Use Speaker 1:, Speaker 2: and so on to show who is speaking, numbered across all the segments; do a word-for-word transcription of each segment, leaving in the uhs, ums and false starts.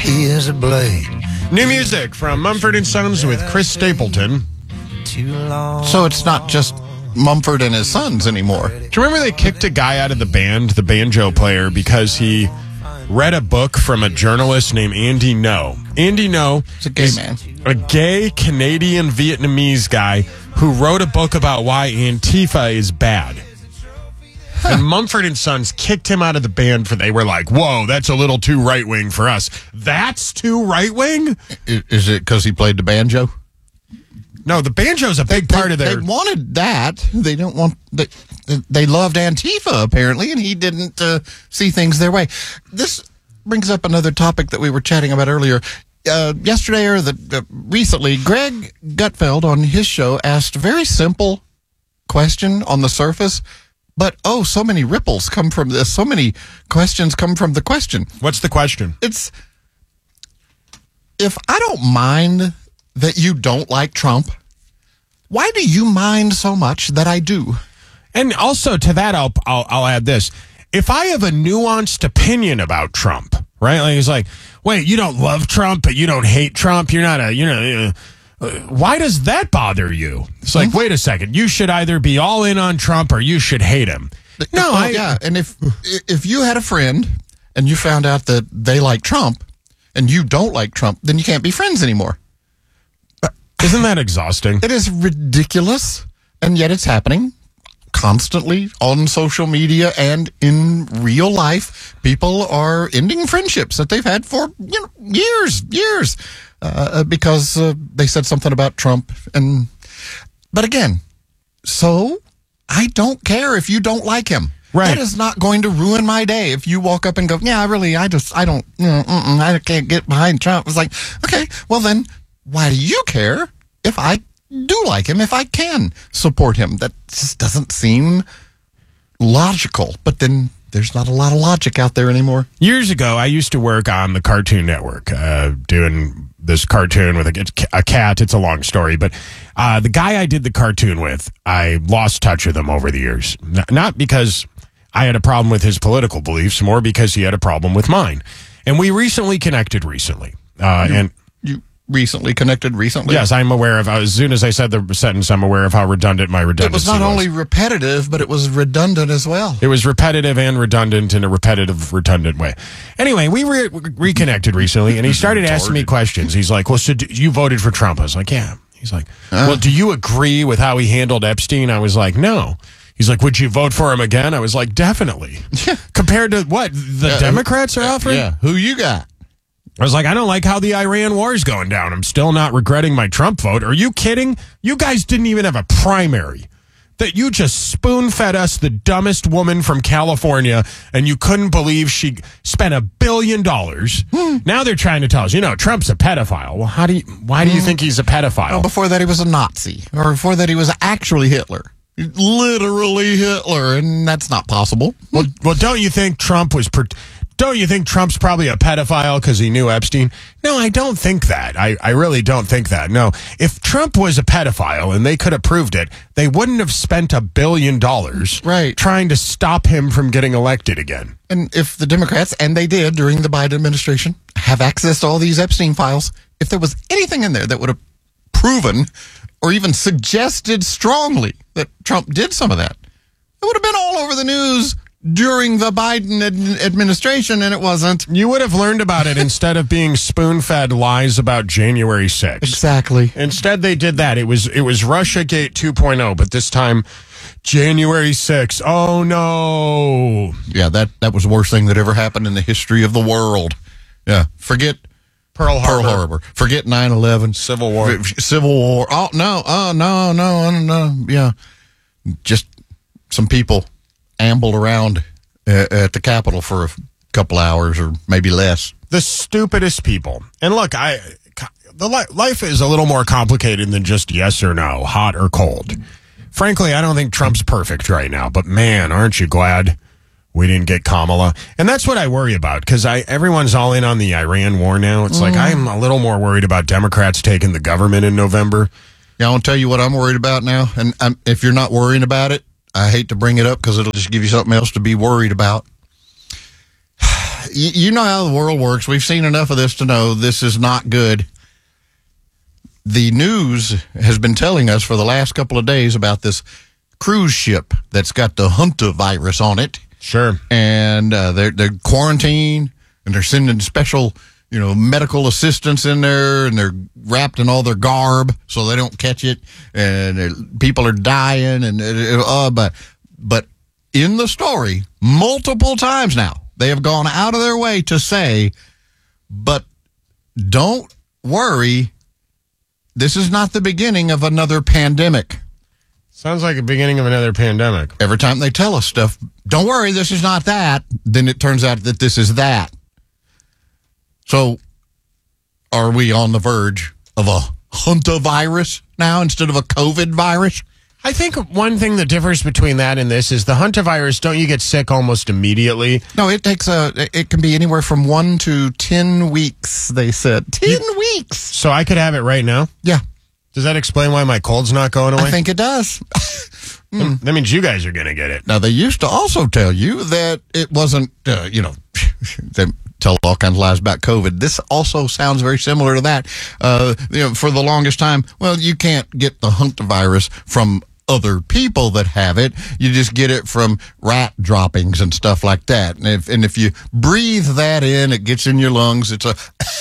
Speaker 1: here's a blade.
Speaker 2: New music from Mumford and Sons with Chris Stapleton.
Speaker 1: Too long.
Speaker 3: So it's not just Mumford and his Sons anymore.
Speaker 2: Do you remember they kicked a guy out of the band, the banjo player, because he read a book from a journalist named Andy No. Andy No
Speaker 3: He's a gay
Speaker 2: is
Speaker 3: man.
Speaker 2: a gay Canadian Vietnamese guy who wrote a book about why Antifa is bad. And Mumford and Sons kicked him out of the band for they were like, whoa, that's a little too right-wing for us. That's too right-wing?
Speaker 3: I- Is it because he played the banjo?
Speaker 2: No, the banjo's a big part
Speaker 3: they,
Speaker 2: of their...
Speaker 3: They wanted that. They don't want... They, they loved Antifa, apparently, and he didn't uh, see things their way. This brings up another topic that we were chatting about earlier. Uh, yesterday or the, uh, recently, Greg Gutfeld on his show asked a very simple question on the surface, but oh, so many ripples come from this. So many questions come from the question.
Speaker 2: What's the question?
Speaker 3: It's, if I don't mind that you don't like Trump, why do you mind so much that I do?
Speaker 2: And also to that, I'll, I'll I'll add this: if I have a nuanced opinion about Trump, right? Like it's like, wait, you don't love Trump, but you don't hate Trump. You're not a, you know. Uh, why does that bother you? It's like, mm-hmm. wait a second. You should either be all in on Trump or you should hate him. No,
Speaker 3: oh,
Speaker 2: I,
Speaker 3: yeah. And if if you had a friend and you found out that they like Trump and you don't like Trump, then you can't be friends anymore.
Speaker 2: Isn't that exhausting?
Speaker 3: It is ridiculous, and yet it's happening constantly on social media and in real life. People are ending friendships that they've had for you know, years, years, uh, because uh, they said something about Trump. And but again, so I don't care if you don't like him.
Speaker 2: Right.
Speaker 3: That is not going to ruin my day if you walk up and go, yeah, I really, I just, I don't, mm, mm, I can't get behind Trump. It's like, okay, well then, why do you care if I do like him, if I can support him? That just doesn't seem logical. But then there's not a lot of logic out there anymore.
Speaker 2: Years ago, I used to work on the Cartoon Network, uh, doing this cartoon with a, a cat. It's a long story, but uh, the guy I did the cartoon with, I lost touch with him over the years. N- not because I had a problem with his political beliefs, more because he had a problem with mine. And we recently connected recently. Uh,
Speaker 3: You-
Speaker 2: and
Speaker 3: You recently connected recently?
Speaker 2: yes, I'm aware of, as soon as I said the sentence, I'm aware of how redundant my redundancy
Speaker 3: It was not only repetitive, but it was redundant as well.
Speaker 2: It was repetitive and redundant in a repetitive, redundant way. Anyway, we re- reconnected recently, and he started asking me questions. He's like, well, so do, you voted for Trump? I was like, yeah. He's like, well, do you agree with how he handled Epstein? I was like, no. He's like, would you vote for him again? I was like, definitely. Compared to what the
Speaker 3: Yeah,
Speaker 2: Democrats are offering?
Speaker 3: Yeah, who you got?
Speaker 2: I was like, I don't like how the Iran war is going down. I'm still not regretting my Trump vote. Are you kidding? You guys didn't even have a primary. That you just spoon-fed us the dumbest woman from California, and you couldn't believe she spent a billion dollars. Hmm. Now they're trying to tell us, you know, Trump's a pedophile. Well, how do you, why do you think he's a pedophile?
Speaker 3: Well, before that, he was a Nazi. Or before that, he was actually Hitler. Literally Hitler, and that's not possible.
Speaker 2: Well, well, don't you think Trump was... Per- Don't you think Trump's probably a pedophile because he knew Epstein? No, I don't think that. I, I really don't think that. No. If Trump was a pedophile and they could have proved it, they wouldn't have spent a billion dollars
Speaker 3: Right.
Speaker 2: trying to stop him from getting elected again.
Speaker 3: And if the Democrats, and they did during the Biden administration, have access to all these Epstein files, if there was anything in there that would have proven or even suggested strongly that Trump did some of that, it would have been all over the news during the Biden ad- administration, and it wasn't.
Speaker 2: You would have learned about it instead of being spoon-fed lies about January sixth.
Speaker 3: Exactly.
Speaker 2: Instead, they did that. It was it was Russiagate two point oh, but this time, January sixth. Oh, no.
Speaker 3: Yeah, that, that was the worst thing that ever happened in the history of the world. Yeah, forget
Speaker 2: Pearl Harbor.
Speaker 3: Pearl Harbor. Forget nine eleven.
Speaker 2: Civil War.
Speaker 3: F- Civil War. Oh, no. Oh, no, no, no, no. Yeah. Just some people ambled around uh, at the Capitol for a couple hours or maybe less.
Speaker 2: The stupidest people. And look, I the li- life is a little more complicated than just yes or no, hot or cold. Frankly, I don't think Trump's perfect right now, but man, aren't you glad we didn't get Kamala? And that's what I worry about, because I everyone's all in on the Iran war now. It's mm. like I'm a little more worried about Democrats taking the government in November.
Speaker 3: Yeah, I'll tell you what I'm worried about now. And I'm, if you're not worrying about it, I hate to bring it up because it'll just give you something else to be worried about. you, you know how the world works. We've seen enough of this to know this is not good. The news has been telling us for the last couple of days about this cruise ship that's got the Hunter virus on it.
Speaker 2: Sure.
Speaker 3: And uh, they're, they're quarantined, and they're sending special, you know, medical assistants in there, and they're wrapped in all their garb so they don't catch it, and people are dying, and uh, but but in the story, multiple times now, they have gone out of their way to say, but don't worry, this is not the beginning of another pandemic.
Speaker 2: Sounds like the beginning of another pandemic.
Speaker 3: Every time they tell us stuff, don't worry, this is not that, then it turns out that this is that. So, are we on the verge of a Hunter virus now instead of a COVID virus?
Speaker 2: I think one thing that differs between that and this is the Hunter virus, don't you get sick almost immediately?
Speaker 3: No, it takes a, it can be anywhere from one to ten weeks, they said. Ten you, weeks!
Speaker 2: So I could have it right now?
Speaker 3: Yeah.
Speaker 2: Does that explain why my cold's not going away?
Speaker 3: I think it does.
Speaker 2: mm. That means you guys are going to get it.
Speaker 3: Now, they used to also tell you that it wasn't, uh, you know, they tell all kinds of lies about COVID. This also sounds very similar to that. Uh, you know, for the longest time, well, you can't get the Hunter virus from other people that have it. You just get it from rat droppings and stuff like that. And if, and if you breathe that in, it gets in your lungs. It's a...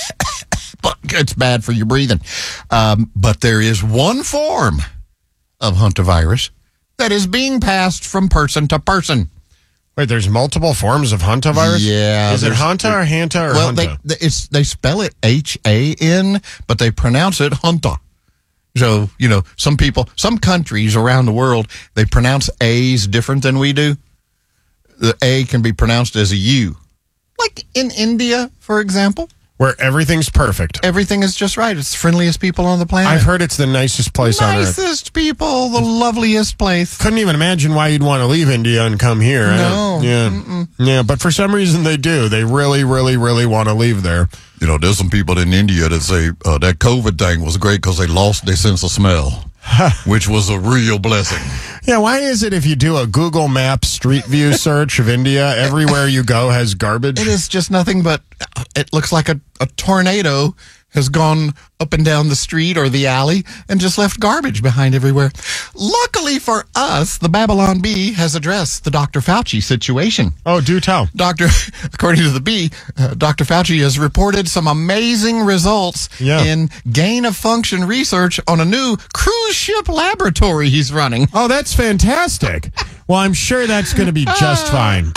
Speaker 3: It's bad for your breathing. Um, but there is one form of Hunter virus that is being passed from person to person.
Speaker 2: Wait, there's multiple forms of Hunter virus?
Speaker 3: Yeah.
Speaker 2: Is it Hunter or Hanta or
Speaker 3: well,
Speaker 2: Hunter?
Speaker 3: They, it's, they spell it H A N, but they pronounce it Hunter. So, you know, some people, some countries around the world, they pronounce A's different than we do. The A can be pronounced as a U. Like in India, for example.
Speaker 2: Where everything's perfect.
Speaker 3: Everything is just right. It's the friendliest people on the planet.
Speaker 2: I've heard it's the nicest place on earth.
Speaker 3: Nicest people, the loveliest place.
Speaker 2: Couldn't even imagine why you'd want to leave India and come here.
Speaker 3: No.
Speaker 2: Yeah.
Speaker 3: Mm-mm.
Speaker 2: Yeah, but for some reason they do. They really, really, really want to leave there.
Speaker 4: You know, there's some people in India that say uh, that COVID thing was great because they lost their sense of smell, which was a real blessing.
Speaker 2: Yeah, why is it if you do a Google Maps Street View search of India, everywhere you go has garbage?
Speaker 3: It is just nothing but, it looks like a, a tornado has gone up and down the street or the alley and just left garbage behind everywhere. Luckily for us, the Babylon Bee has addressed the Doctor Fauci situation.
Speaker 2: Oh, do tell.
Speaker 3: Doctor, according to the Bee, uh, Doctor Fauci has reported some amazing results
Speaker 2: yeah.
Speaker 3: in gain-of-function research on a new cruise ship laboratory he's running.
Speaker 2: Oh, that's fantastic. Well, I'm sure that's going to be just fine.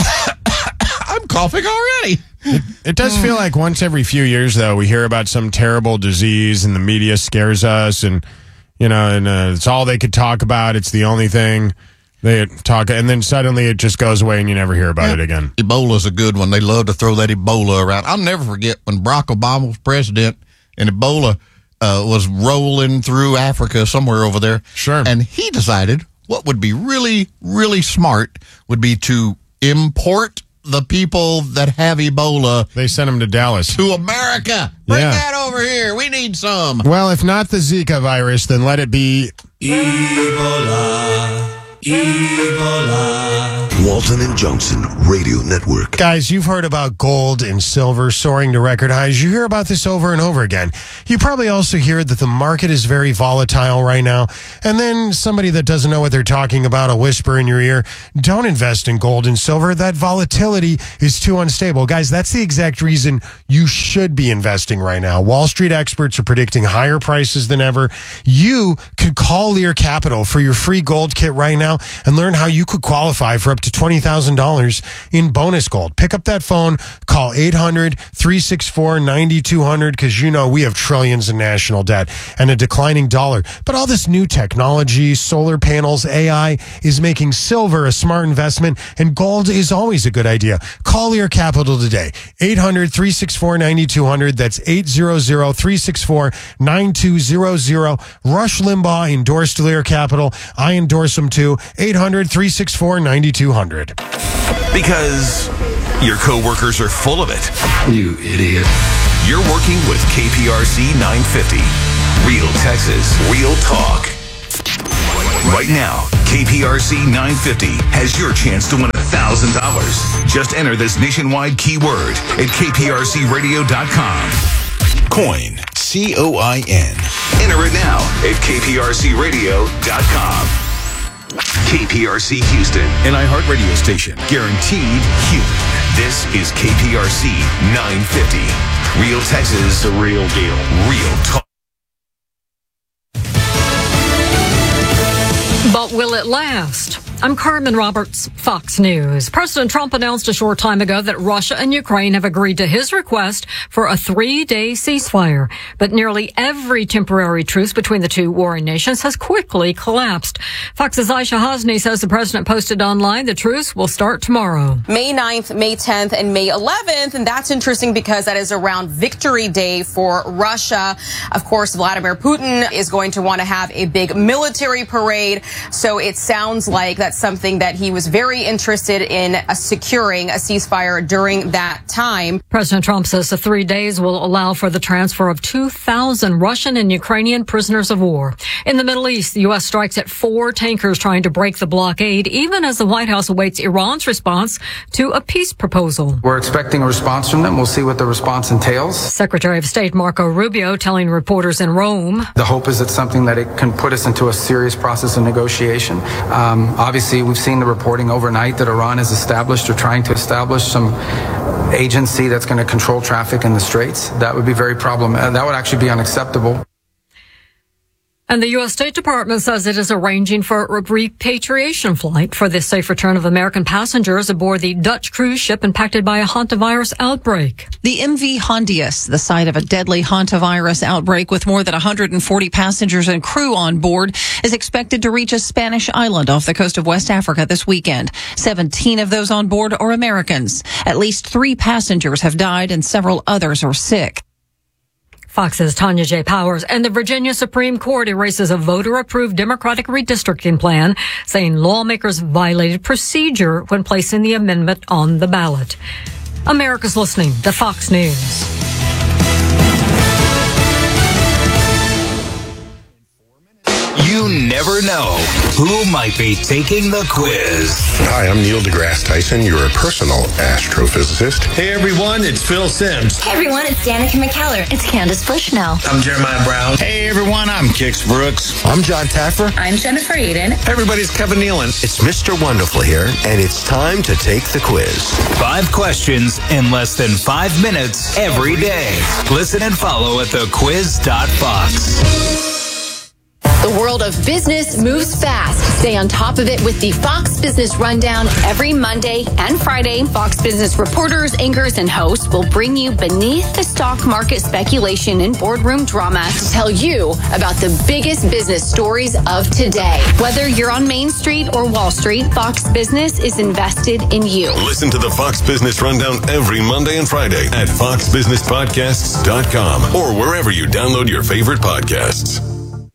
Speaker 3: I'm coughing already.
Speaker 2: It, it does feel like once every few years, though, we hear about some terrible disease and the media scares us, and you know, and uh, it's all they could talk about. It's the only thing they talk, and then suddenly it just goes away, and you never hear about
Speaker 3: yeah.
Speaker 2: it again.
Speaker 3: Ebola's a good one. They love to throw that Ebola around. I'll never forget when Barack Obama was president and Ebola uh, was rolling through Africa somewhere over there.
Speaker 2: Sure,
Speaker 3: and he decided what would be really, really smart would be to import the people that have Ebola.
Speaker 2: They sent them to Dallas.
Speaker 3: To America. Bring
Speaker 2: yeah.
Speaker 3: that over here. We need some.
Speaker 2: Well, if not the Zika virus, then let it be
Speaker 1: Ebola. Ebola.
Speaker 5: Walton and Johnson Radio Network.
Speaker 2: Guys, you've heard about gold and silver soaring to record highs. You hear about this over and over again. You probably also hear that the market is very volatile right now. And then somebody that doesn't know what they're talking about will whisper in your ear, don't invest in gold and silver. That volatility is too unstable. Guys, that's the exact reason you should be investing right now. Wall Street experts are predicting higher prices than ever. You could call Lear Capital for your free gold kit right now and learn how you could qualify for up to twenty thousand dollars in bonus gold. Pick up that phone, call eight hundred, three six four, nine two hundred, because you know we have trillions in national debt and a declining dollar. But all this new technology, solar panels, A I, is making silver a smart investment, and gold is always a good idea. Call Lear Capital today, eight hundred, three six four, nine two hundred. That's eight hundred, three six four, nine two hundred. Rush Limbaugh endorsed Lear Capital. I endorse them too. eight hundred, three six four, nine two hundred.
Speaker 6: Because your coworkers are full of it.
Speaker 5: You idiot.
Speaker 6: You're working with K P R C nine fifty. Real Texas, real talk. Right now, K P R C nine fifty has your chance to win one thousand dollars. Just enter this nationwide keyword at K P R C radio dot com. Coin. C O I N. Enter it now at K P R C radio dot com. K P R C Houston, an iHeartRadio station. Guaranteed human. This is K P R C nine fifty. Real Texas. The real deal. Real talk.
Speaker 7: But will it last? I'm Carmen Roberts, Fox News. President Trump announced a short time ago that Russia and Ukraine have agreed to his request for a three-day ceasefire. But nearly every temporary truce between the two warring nations has quickly collapsed. Fox's Aisha Hasni says the president posted online the truce will start tomorrow.
Speaker 8: May ninth, May tenth, and May eleventh. And that's interesting because that is around Victory Day for Russia. Of course, Vladimir Putin is going to want to have a big military parade. So it sounds like that's something that he was very interested in uh, securing a ceasefire during that time.
Speaker 7: President Trump says the three days will allow for the transfer of two thousand Russian and Ukrainian prisoners of war. In the Middle East, the U S strikes at four tankers trying to break the blockade, even as the White House awaits Iran's response to a peace proposal.
Speaker 9: We're expecting a response from them. We'll see what the response entails.
Speaker 7: Secretary of State Marco Rubio telling reporters in Rome,
Speaker 9: the hope is it's something that it can put us into a serious process of negotiation. Um, obviously, we've seen the reporting overnight that Iran has established or trying to establish some agency that's going to control traffic in the Straits. That would be very problematic. That would actually be unacceptable.
Speaker 7: And the U S State Department says it is arranging for a repatriation flight for the safe return of American passengers aboard the Dutch cruise ship impacted by a hantavirus outbreak.
Speaker 10: The M V Hondius, the site of a deadly hantavirus outbreak with more than one hundred forty passengers and crew on board, is expected to reach a Spanish island off the coast of West Africa this weekend. seventeen of those on board are Americans. At least three passengers have died and several others are sick.
Speaker 7: Fox's Tanya J. Powers. And the Virginia Supreme Court erases a voter-approved Democratic redistricting plan, saying lawmakers violated procedure when placing the amendment on the ballot. America's listening to Fox News.
Speaker 6: You never know who might be taking the quiz.
Speaker 11: Hi, I'm Neil deGrasse Tyson, your personal astrophysicist.
Speaker 1: Hey everyone, it's Phil Sims.
Speaker 12: Hey everyone, it's Danica McKellar. It's Candace Bushnell.
Speaker 1: I'm Jeremiah Brown.
Speaker 13: Hey everyone, I'm Kix Brooks.
Speaker 14: I'm John Taffer.
Speaker 12: I'm Jennifer Aiden.
Speaker 6: Hey everybody, it's Kevin Nealon.
Speaker 5: It's Mister Wonderful here, and it's time to take the quiz.
Speaker 6: Five questions in less than five minutes every day. Listen and follow at the quiz dot fox.
Speaker 15: The world of business moves fast. Stay on top of it with the Fox Business Rundown every Monday and Friday. Fox Business reporters, anchors, and hosts will bring you beneath the stock market speculation and boardroom drama to tell you about the biggest business stories of today. Whether you're on Main Street or Wall Street, Fox Business is invested in you.
Speaker 16: Listen to the Fox Business Rundown every Monday and Friday at fox business podcasts dot com or wherever you download your favorite podcasts.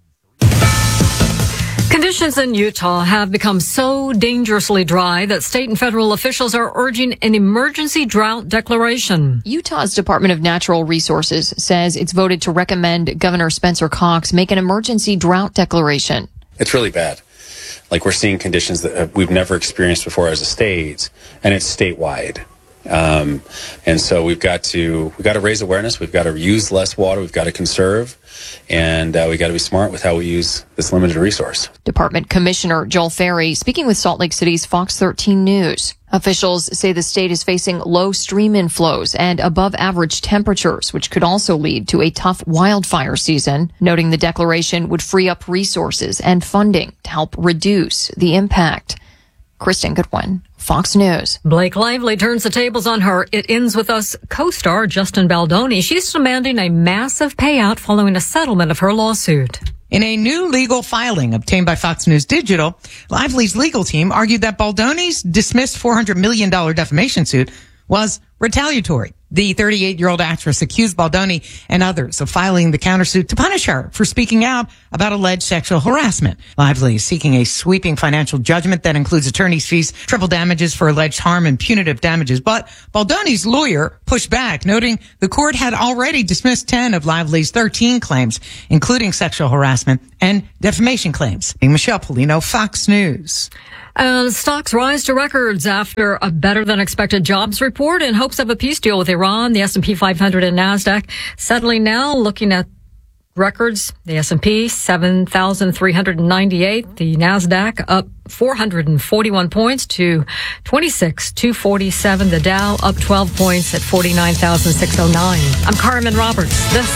Speaker 7: Conditions in Utah have become so dangerously dry that state and federal officials are urging an emergency drought declaration.
Speaker 17: Utah's Department of Natural Resources says it's voted to recommend Governor Spencer Cox make an emergency drought declaration.
Speaker 18: It's really bad. Like, we're seeing conditions that we've never experienced before as a state, and it's statewide. Um, and so we've got to we've got to raise awareness. We've got to use less water. We've got to conserve, and uh, we've got to be smart with how we use this limited resource.
Speaker 17: Department Commissioner Joel Ferry speaking with Salt Lake City's Fox thirteen News. Officials say the state is facing low stream inflows and above average temperatures, which could also lead to a tough wildfire season, noting the declaration would free up resources and funding to help reduce the impact. Kristen Goodwin, Fox News.
Speaker 7: Blake Lively turns the tables on her It Ends With Us co-star Justin Baldoni. She's demanding a massive payout following a settlement of her lawsuit.
Speaker 19: In a new legal filing obtained by Fox News Digital, Lively's legal team argued that Baldoni's dismissed four hundred million dollars defamation suit was retaliatory The thirty-eight-year-old actress accused Baldoni and others of filing the countersuit to punish her for speaking out about alleged sexual harassment. Lively is seeking a sweeping financial judgment that includes attorney's fees, triple damages for alleged harm, and punitive damages. But Baldoni's lawyer pushed back, noting the court had already dismissed ten of Lively's thirteen claims, including sexual harassment and defamation claims. Michelle Polino, Fox News.
Speaker 7: And stocks rise to records after a better-than-expected jobs report in hopes of a peace deal with Iran. The S and P five hundred and NASDAQ settling now, looking at records. The S and P, seven thousand three hundred ninety-eight. The NASDAQ up four hundred forty-one points to twenty-six thousand two hundred forty-seven. The Dow up twelve points at forty-nine thousand six hundred nine. I'm Carmen Roberts. This